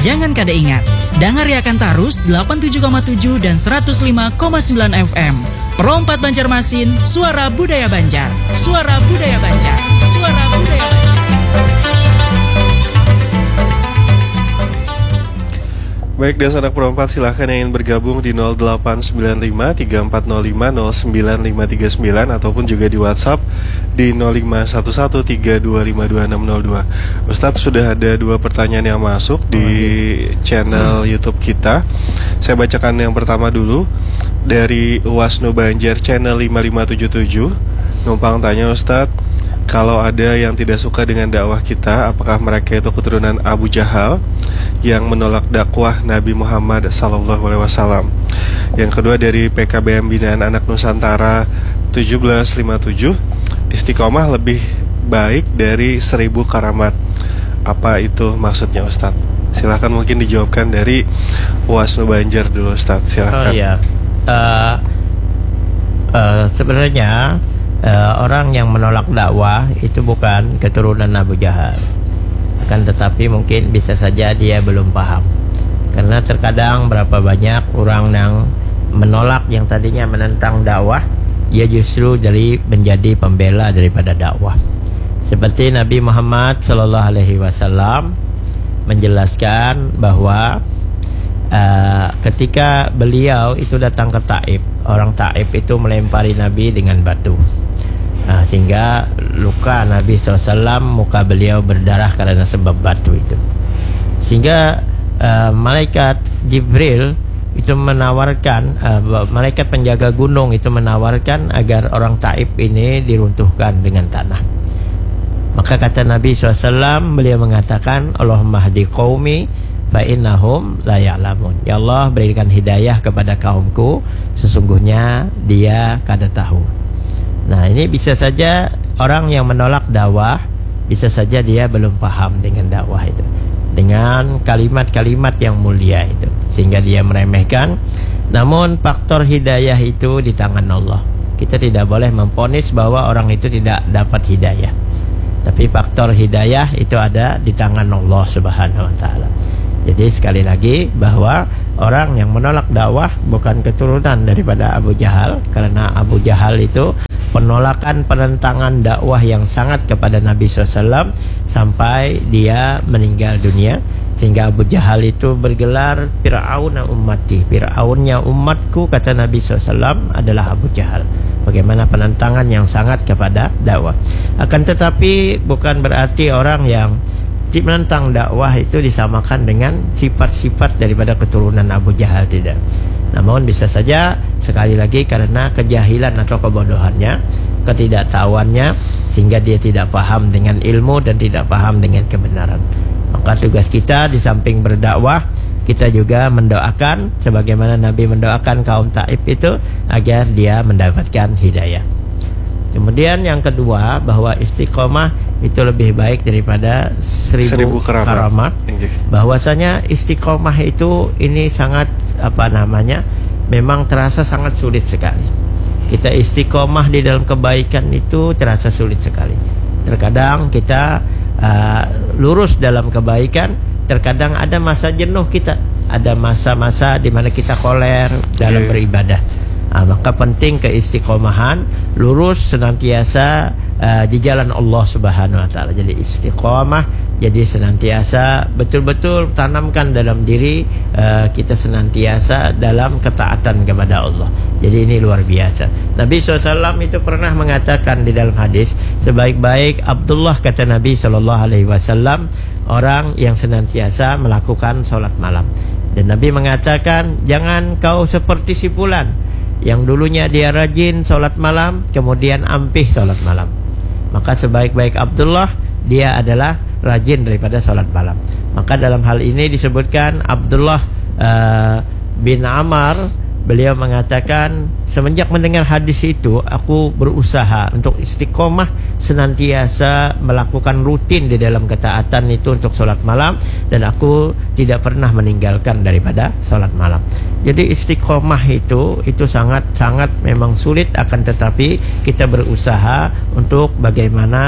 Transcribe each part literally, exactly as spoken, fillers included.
Jangan kada ingat, dengar akan tarus delapan puluh tujuh koma tujuh dan seratus lima koma sembilan F M. Perompat Banjarmasin, suara budaya Banjar. Suara budaya Banjar. Suara budaya Banjar. Baik, dan sanak perempat silahkan yang ingin bergabung di nol delapan sembilan lima tiga empat nol lima nol sembilan lima tiga sembilan ataupun juga di WhatsApp di nol lima satu satu tiga dua lima dua enam nol dua. Ustadz, sudah ada dua pertanyaan yang masuk di channel YouTube kita. Saya bacakan yang pertama dulu dari Wasnu Banjar channel lima lima tujuh tujuh. Numpang tanya, Ustadz, kalau ada yang tidak suka dengan dakwah kita, apakah mereka itu keturunan Abu Jahal yang menolak dakwah Nabi Muhammad sallallahu alaihi wasallam? Yang kedua dari P K B M Binaan Anak Nusantara tujuh belas lima puluh tujuh, istiqomah lebih baik dari seribu karamat. Apa itu maksudnya, Ustadz? Silahkan mungkin dijawabkan dari Wasnu Banjar dulu, Ustadz. Silahkan. Oh iya, uh, uh, sebenarnya uh, orang yang menolak dakwah itu bukan keturunan Abu Jahal. Akan tetapi mungkin bisa saja dia belum paham. Karena terkadang berapa banyak orang yang menolak, yang tadinya menentang dakwah, ia justru dari menjadi pembela daripada dakwah. Seperti Nabi Muhammad sallallahu alaihi wasallam menjelaskan bahwa uh, ketika beliau itu datang ke Taif, orang Taif itu melempari Nabi dengan batu. Nah, sehingga luka Nabi shallallahu alaihi wasallam, muka beliau berdarah karena sebab batu itu. Sehingga uh, malaikat Jibril itu menawarkan, uh, malaikat penjaga gunung itu menawarkan agar orang Taif ini diruntuhkan dengan tanah. Maka kata Nabi shallallahu alaihi wasallam, beliau mengatakan, Allahumma hdi qaumi fa innahum la ya'lamun. Ya Allah, berikan hidayah kepada kaumku, sesungguhnya dia kada tahu. Nah, ini bisa saja orang yang menolak dakwah, bisa saja dia belum paham dengan dakwah itu, dengan kalimat-kalimat yang mulia itu, sehingga dia meremehkan. Namun faktor hidayah itu di tangan Allah. Kita tidak boleh memponis bahwa orang itu tidak dapat hidayah, tapi faktor hidayah itu ada di tangan Allah Subhanahu wa ta'ala. Jadi sekali lagi bahwa orang yang menolak dakwah bukan keturunan daripada Abu Jahal, karena Abu Jahal itu penolakan, penentangan dakwah yang sangat kepada Nabi shallallahu alaihi wasallam sampai dia meninggal dunia. Sehingga Abu Jahal itu bergelar Fir'aun ummati, Fir'aunnya umatku, kata Nabi shallallahu alaihi wasallam adalah Abu Jahal. Bagaimana penentangan yang sangat kepada dakwah. Akan tetapi bukan berarti orang yang menentang dakwah itu disamakan dengan sifat-sifat daripada keturunan Abu Jahal, tidak. Namun bisa saja sekali lagi karena kejahilan atau kebodohannya, ketidaktahuannya, sehingga dia tidak paham dengan ilmu dan tidak paham dengan kebenaran. Maka tugas kita di samping berdakwah, kita juga mendoakan sebagaimana Nabi mendoakan kaum Taif itu agar dia mendapatkan hidayah. Kemudian yang kedua, bahwa istiqomah itu lebih baik daripada seribu, seribu karamat. karamat. Bahwasanya istiqomah itu ini sangat apa namanya, memang terasa sangat sulit sekali. Kita istiqomah di dalam kebaikan itu terasa sulit sekali. Terkadang kita uh, lurus dalam kebaikan, terkadang ada masa jenuh kita, ada masa-masa di mana kita koler dalam yeah. beribadah. Nah, maka penting keistiqomahan, lurus senantiasa uh, di jalan Allah Subhanahu wa ta'ala. Jadi istiqomah, jadi senantiasa betul-betul tanamkan dalam diri uh, kita senantiasa dalam ketaatan kepada Allah. Jadi ini luar biasa. Nabi shallallahu alaihi wasallam itu pernah mengatakan di dalam hadis, sebaik-baik Abdullah, kata Nabi shallallahu alaihi wasallam, orang yang senantiasa melakukan sholat malam. Dan Nabi mengatakan, jangan kau seperti si fulan yang dulunya dia rajin sholat malam, kemudian ampih sholat malam. Maka sebaik-baik Abdullah, dia adalah rajin daripada sholat malam. Maka dalam hal ini disebutkan Abdullah uh, bin Amr, beliau mengatakan, semenjak mendengar hadis itu, aku berusaha untuk istiqomah, senantiasa melakukan rutin di dalam ketaatan itu untuk sholat malam, dan aku tidak pernah meninggalkan daripada sholat malam. Jadi istiqomah itu itu sangat-sangat memang sulit, akan tetapi kita berusaha untuk bagaimana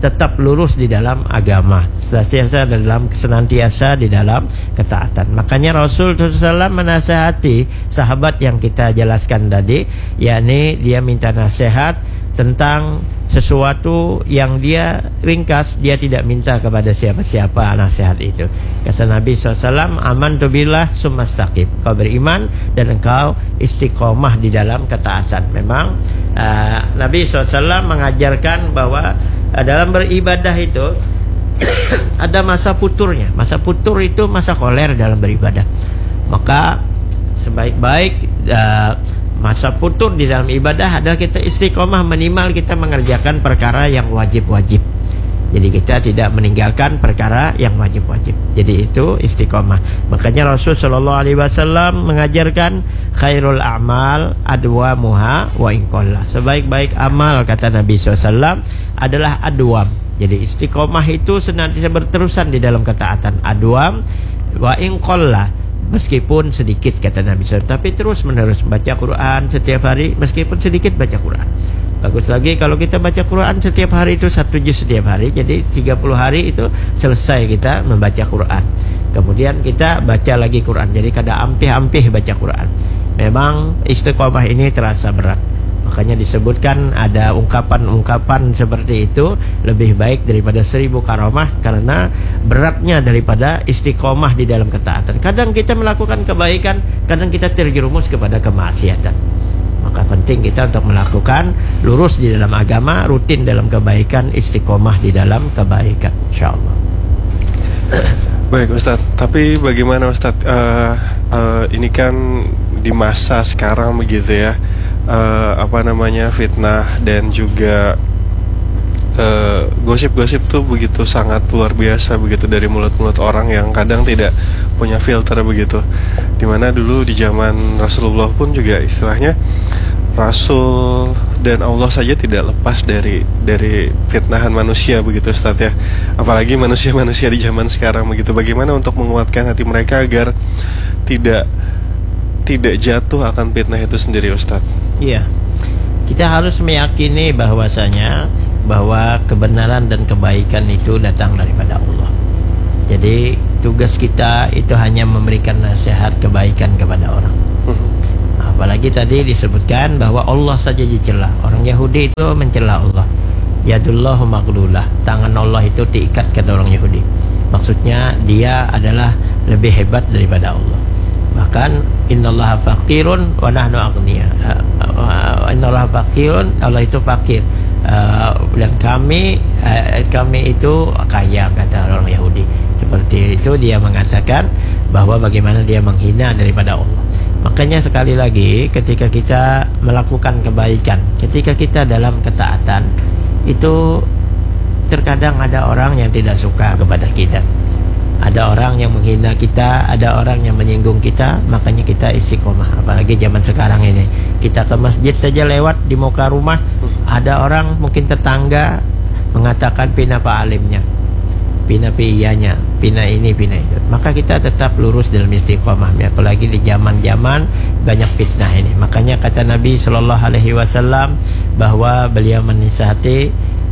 tetap lurus di dalam agama, senantiasa dalam senantiasa di dalam ketaatan. Makanya Rasul shallallahu alaihi wasallam menasihati sahabat yang kita jelaskan tadi, yakni dia minta nasihat tentang sesuatu yang dia ringkas, dia tidak minta kepada siapa-siapa nasihat itu. Kata Nabi shallallahu alaihi wasallam, amantu billah summastaqim, kau beriman dan engkau istiqomah di dalam ketaatan. Memang uh, Nabi shallallahu alaihi wasallam mengajarkan bahwa uh, dalam beribadah itu ada masa puturnya. Masa putur itu masa koler dalam beribadah. Maka sebaik-baik uh, masa putur di dalam ibadah adalah kita istiqomah, minimal kita mengerjakan perkara yang wajib-wajib. Jadi kita tidak meninggalkan perkara yang wajib-wajib. Jadi itu istiqomah. Makanya Rasul sallallahu alaihi wasallam mengajarkan khairul a'mal adwamuha wa in qalla. Sebaik-baik amal, kata Nabi shallallahu alaihi wasallam, adalah adwam. Jadi istiqomah itu senantiasa berterusan di dalam ketaatan. Adwam wa in qalla, meskipun sedikit, kata Nabi shallallahu alaihi wasallam, tapi terus menerus baca Quran setiap hari, meskipun sedikit baca Quran. Bagus lagi kalau kita baca Quran setiap hari itu satu juz setiap hari, jadi tiga puluh hari itu selesai kita membaca Quran. Kemudian kita baca lagi Quran, jadi kada ampih-ampih baca Quran. Memang istiqomah ini terasa berat. Makanya disebutkan ada ungkapan-ungkapan seperti itu lebih baik daripada seribu karomah, karena beratnya daripada istiqomah di dalam ketaatan. Kadang kita melakukan kebaikan, kadang kita terjerumus kepada kemaksiatan. Maka penting kita untuk melakukan lurus di dalam agama, rutin dalam kebaikan, istiqomah di dalam kebaikan, insyaallah. Baik Ustadz, tapi bagaimana Ustadz, uh, uh, ini kan di masa sekarang begitu ya, uh, apa namanya, fitnah dan juga uh, gosip-gosip tuh begitu sangat luar biasa begitu dari mulut-mulut orang yang kadang tidak punya filter begitu. Dimana dulu di zaman Rasulullah pun juga istilahnya Rasul dan Allah saja tidak lepas dari dari fitnahan manusia begitu Ustaz ya. Apalagi manusia-manusia di zaman sekarang begitu. Bagaimana untuk menguatkan hati mereka agar tidak tidak jatuh akan fitnah itu sendiri Ustaz? Iya. Kita harus meyakini bahwasanya bahwa kebenaran dan kebaikan itu datang daripada Allah. Jadi tugas kita itu hanya memberikan nasihat kebaikan kepada orang. Apalagi tadi disebutkan bahwa Allah saja dicela. Orang Yahudi itu mencela Allah. Yadullahu maghlulah, tangan Allah itu diikat, kata orang Yahudi. Maksudnya dia adalah lebih hebat daripada Allah. Bahkan innallaha faqirun wa nahnu aghnia. Innallaha faqirun, Allah itu fakir. Uh, dan kami uh, kami itu kaya, kata orang Yahudi. Seperti itu dia mengatakan bahwa bagaimana dia menghina daripada Allah. Makanya sekali lagi ketika kita melakukan kebaikan, ketika kita dalam ketaatan, itu terkadang ada orang yang tidak suka kepada kita, ada orang yang menghina kita, ada orang yang menyinggung kita. Makanya kita istiqomah. Apalagi zaman sekarang ini, kita ke masjid saja lewat di muka rumah, ada orang mungkin tetangga mengatakan pina pak alimnya, pina piyanya, pina ini, pina itu. Maka kita tetap lurus dalam istiqomah. Apalagi di zaman-zaman banyak fitnah ini. Makanya kata Nabi shallallahu alaihi wasallam bahwa beliau menasihati,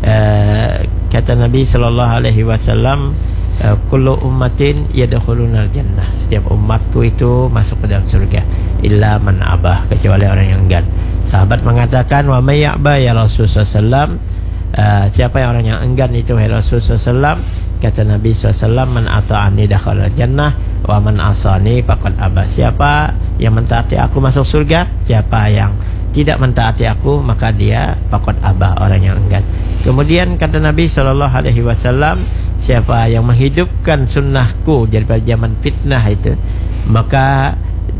uh, kata Nabi shallallahu alaihi wasallam, kullu ummatin yadkhulunal jannah, setiap umatku itu masuk ke dalam surga, illa man abah, kecuali orang yang enggan. Sahabat mengatakan, wa may ya'ba ya Rasulullah sallallahu alaihi wasallam, uh, siapa yang orang yang enggan itu ya Rasulullah sallallahu alaihi wasallam? Kata Nabi shallallahu alaihi wasallam, man ata'ani dakhalal jannah wa man asani faqad abah. Siapa yang mentaati aku masuk surga, siapa yang tidak mentaati aku maka dia faqad abah, orang yang enggan. Kemudian kata Nabi shallallahu alaihi wasallam, siapa yang menghidupkan sunnahku daripada zaman fitnah itu, maka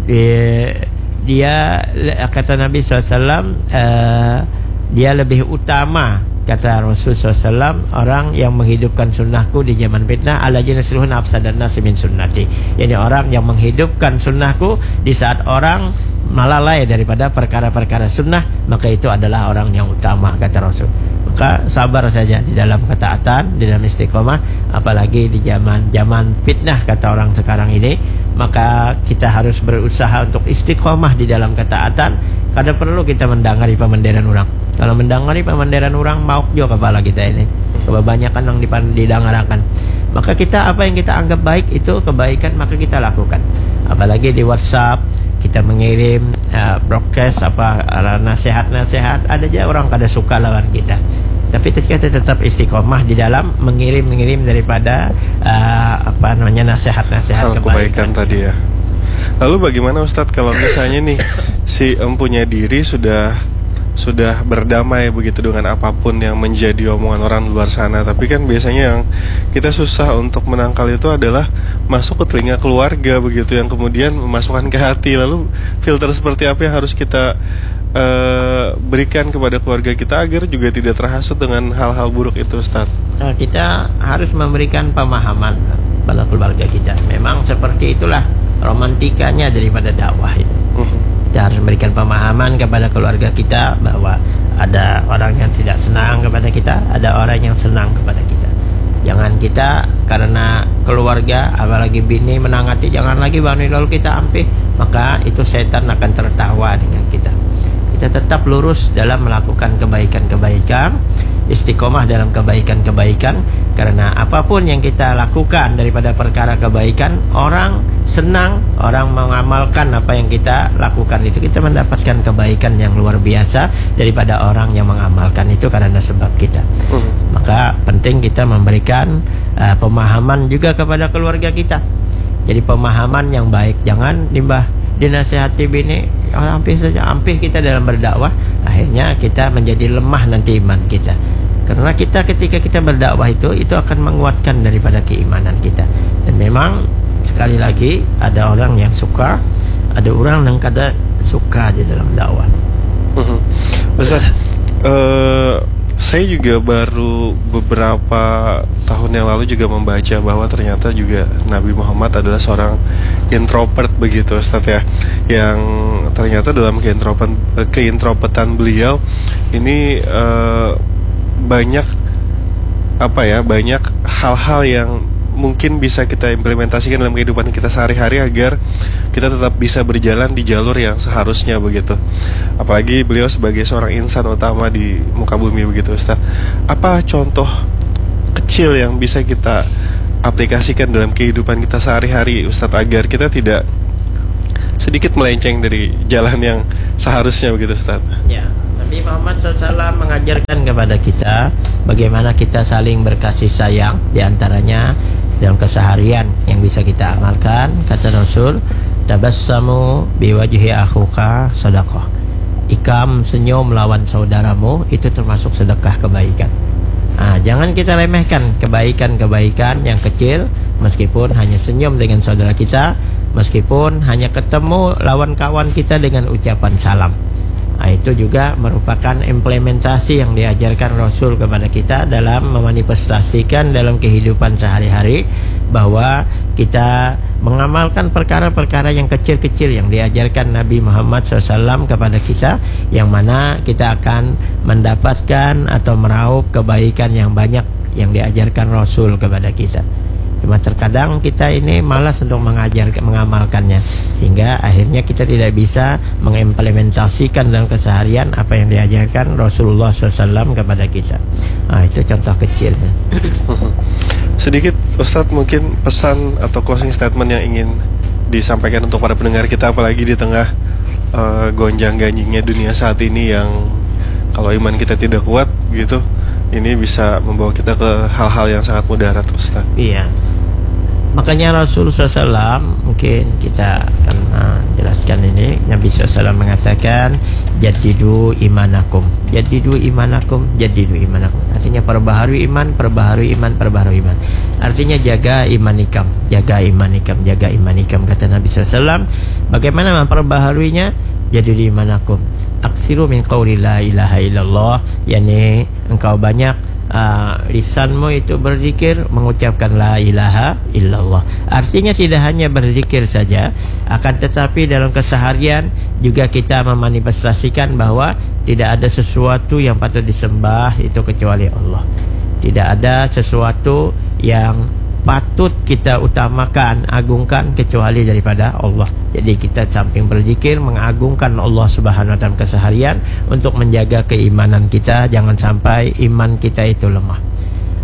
dia, dia kata Nabi shallallahu alaihi wasallam, uh, dia lebih utama, kata Rasul shallallahu alaihi wasallam, orang yang menghidupkan sunnahku di zaman fitnah, ala jinasluhun afsadan nasi min sunnati. Yani orang yang menghidupkan sunnahku di saat orang malalai daripada perkara-perkara sunnah, maka itu adalah orang yang utama, kata Rasul. Maka sabar saja di dalam ketaatan, di dalam istiqomah. Apalagi di zaman-zaman fitnah kata orang sekarang ini, maka kita harus berusaha untuk istiqomah di dalam ketaatan. Kadang perlu kita mendangari pemandiran orang. Kalau mendangari pemandiran orang, mau jo kepala kita ini. kebanyakan yang dipan- didengarkan. Maka kita apa yang kita anggap baik itu kebaikan, maka kita lakukan. Apalagi di WhatsApp kita mengirim uh, broadcast apa uh, nasihat-nasihat, ada aja orang kada suka lawan kita. Tapi ketika kita tetap istiqomah di dalam mengirim-mengirim daripada uh, apa namanya nasihat-nasihat kebaikan, kebaikan tadi ya. Lalu bagaimana Ustadz kalau misalnya nih si empunya diri sudah sudah berdamai begitu dengan apapun yang menjadi omongan orang di luar sana, tapi kan biasanya yang kita susah untuk menangkal itu adalah masuk ke telinga keluarga begitu, yang kemudian memasukkan ke hati. Lalu filter seperti apa yang harus kita uh, berikan kepada keluarga kita agar juga tidak terhasut dengan hal-hal buruk itu, Ustadz? Nah, kita harus memberikan pemahaman pada keluarga kita. Memang seperti itulah romantikanya daripada dakwah itu. Uh-huh. Kita harus memberikan pemahaman kepada keluarga kita bahwa ada orang yang tidak senang kepada kita, ada orang yang senang kepada kita. Jangan kita karena keluarga, apalagi bini menangati, jangan lagi bani lalu kita ampih, maka itu setan akan tertawa dengan kita. Kita tetap lurus dalam melakukan kebaikan-kebaikan, istiqomah dalam kebaikan-kebaikan, karena apapun yang kita lakukan daripada perkara kebaikan, orang senang, orang mengamalkan apa yang kita lakukan itu, kita mendapatkan kebaikan yang luar biasa daripada orang yang mengamalkan itu karena sebab kita. hmm. Maka penting kita memberikan uh, pemahaman juga kepada keluarga kita. Jadi pemahaman yang baik, jangan limbah dinasihati bini, orang ampih saja, ampih kita dalam berdakwah, akhirnya kita menjadi lemah nanti iman kita. Karena kita ketika kita berdakwah itu itu akan menguatkan daripada keimanan kita. Dan memang sekali lagi ada orang yang suka, ada orang yang kada suka di dalam dakwah. Ustaz, uh, saya juga baru beberapa tahun yang lalu juga membaca bahwa ternyata juga Nabi Muhammad adalah seorang introvert begitu, Ustaz ya, yang ternyata dalam keintrovertan, keintrovertan beliau ini uh, banyak apa ya banyak hal-hal yang mungkin bisa kita implementasikan dalam kehidupan kita sehari-hari agar kita tetap bisa berjalan di jalur yang seharusnya begitu. Apalagi beliau sebagai seorang insan utama di muka bumi begitu, Ustaz. Apa contoh kecil yang bisa kita aplikasikan dalam kehidupan kita sehari-hari, Ustaz, agar kita tidak sedikit melenceng dari jalan yang seharusnya begitu, Ustaz? Ya, Nabi Muhammad shallallahu alaihi wasallam mengajarkan kepada kita bagaimana kita saling berkasih sayang, diantaranya dalam keseharian yang bisa kita amalkan. Kata Rasul, tabassamu biwajhi akhuka sedekah. Ikam senyum melawan saudaramu itu termasuk sedekah kebaikan. Nah, jangan kita remehkan kebaikan-kebaikan yang kecil, meskipun hanya senyum dengan saudara kita, meskipun hanya ketemu lawan kawan kita dengan ucapan salam. Nah, itu juga merupakan implementasi yang diajarkan Rasul kepada kita dalam memanifestasikan dalam kehidupan sehari-hari, bahwa kita mengamalkan perkara-perkara yang kecil-kecil yang diajarkan Nabi Muhammad shallallahu alaihi wasallam kepada kita, yang mana kita akan mendapatkan atau meraup kebaikan yang banyak yang diajarkan Rasul kepada kita. Cuma terkadang kita ini malas untuk mengajar, mengamalkannya, sehingga akhirnya kita tidak bisa mengimplementasikan dalam keseharian apa yang diajarkan Rasulullah shallallahu alaihi wasallam kepada kita. Nah, itu contoh kecil. Sedikit, Ustadz, mungkin pesan atau closing statement yang ingin disampaikan untuk para pendengar kita, apalagi di tengah uh, gonjang-ganjingnya dunia saat ini, yang kalau iman kita tidak kuat gitu, ini bisa membawa kita ke hal-hal yang sangat mudarat, Ustaz. Iya. Makanya Rasul shallallahu alaihi wasallam, mungkin kita akan uh, jelaskan ini. Nabi shallallahu alaihi wasallam mengatakan, jadidu imanakum, jadidu imanakum, jadidu imanakum. Artinya perbaharui iman, perbaharui iman, perbaharui iman. Artinya jaga imanikam, jaga imanikam, jaga imanikam. Kata Nabi shallallahu alaihi wasallam, bagaimana memperbaharuinya? Jadidu imanakum, aksiru min qawli la ilaha illallah, yakni engkau banyak uh, lisanmu itu berzikir mengucapkan la ilaha illallah. Artinya tidak hanya berzikir saja, akan tetapi dalam keseharian juga kita memanifestasikan bahwa tidak ada sesuatu yang patut disembah itu kecuali Allah. Tidak ada sesuatu yang patut kita utamakan, agungkan kecuali daripada Allah. Jadi kita samping berzikir mengagungkan Allah Subhanahu wa taala keseharian untuk menjaga keimanan kita, jangan sampai iman kita itu lemah.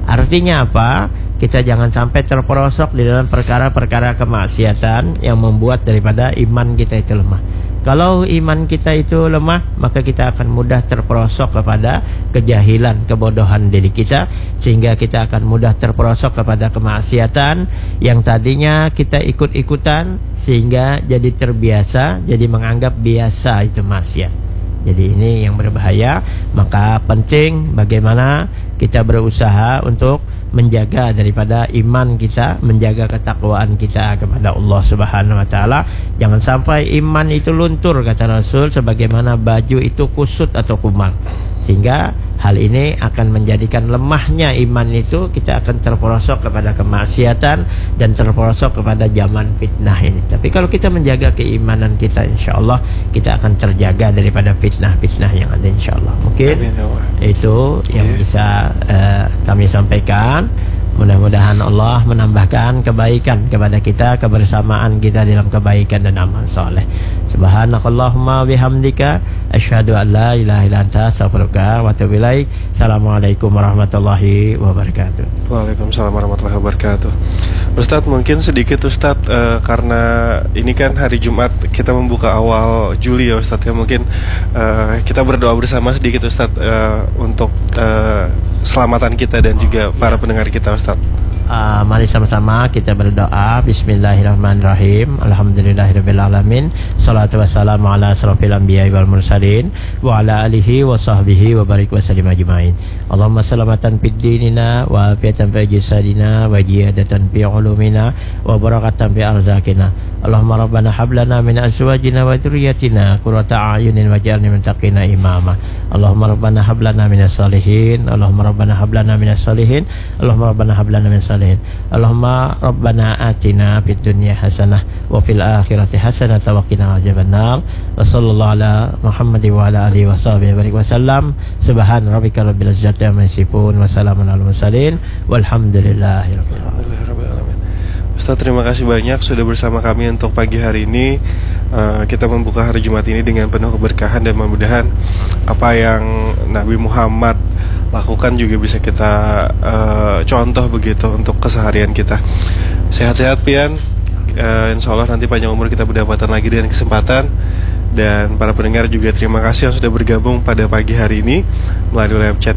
Artinya apa? Kita jangan sampai terperosok di dalam perkara-perkara kemaksiatan yang membuat daripada iman kita itu lemah. Kalau iman kita itu lemah, maka kita akan mudah terperosok kepada kejahilan, kebodohan diri kita, sehingga kita akan mudah terperosok kepada kemaksiatan yang tadinya kita ikut-ikutan, sehingga jadi terbiasa, jadi menganggap biasa itu maksiat. Jadi ini yang berbahaya. Maka penting bagaimana kita berusaha untuk menjaga daripada iman kita, menjaga ketakwaan kita kepada Allah Subhanahu wa taala. Jangan sampai iman itu luntur, kata Rasul, sebagaimana baju itu kusut atau kumal. Sehingga hal ini akan menjadikan lemahnya iman itu, kita akan terperosok kepada kemaksiatan dan terperosok kepada zaman fitnah ini. Tapi kalau kita menjaga keimanan kita, insyaallah kita akan terjaga daripada fitnah-fitnah yang ada, insyaallah. Mungkin itu yang bisa uh, kami sampaikan. Mudah-mudahan Allah menambahkan kebaikan kepada kita, kebersamaan kita dalam kebaikan dan amal soleh. Subhanakallahumma bihamdika asyhadu an la ilaha illa anta astaghfiruka wa atubu ilaik. Assalamualaikum warahmatullahi wabarakatuh. Waalaikumsalam warahmatullahi wabarakatuh. Ustadz, mungkin sedikit Ustadz, uh, karena ini kan hari Jumat, kita membuka awal Juli ya Ustadz ya, mungkin uh, kita berdoa bersama sedikit Ustadz, uh, untuk uh, keselamatan kita dan juga para pendengar kita Ustadz. Uh, mari sama-sama kita berdoa. Bismillahirrahmanirrahim. Alhamdulillahirrabbilalamin. Salatu wassalamu ala asrafil anbiya wal mursalin wa ala alihi wa sahbihi wa barik wa sallim ajma'in. Allahumma salamatan fid dinina wa afiatan fi jasadina wa jihadatan fi ulumina wa barakatan fi arzakina. Allahumma rabbana hablana min azwajina wa dhurriyyatina qurrata a'yunin waj'alna lil muttaqina imama. Allahumma rabbana hablana minas salihin. Allahumma rabbana hablana minas salihin. Allahumma rabbana hablana minas salihin. Allahumma rabbana atina fid dunya hasanah wa fil akhirati hasanah wa qina adzabannar. Wa sallallahu ala Muhammadin wa ala alihi wa sahbihi wa sallam. Subhan rabbika rabbil izzati amma yasifun wa salamun alal mursalin walhamdulillahi rabbil alamin. Ustaz, terima kasih banyak sudah bersama kami untuk pagi hari ini. uh, Kita membuka hari Jumat ini dengan penuh keberkahan, dan mudah-mudahan apa yang Nabi Muhammad lakukan juga bisa kita uh, contoh begitu untuk keseharian kita. Sehat-sehat Pian, uh, insya Allah nanti panjang umur kita berdapatan lagi dengan kesempatan. Dan para pendengar juga terima kasih yang sudah bergabung pada pagi hari ini melalui live chat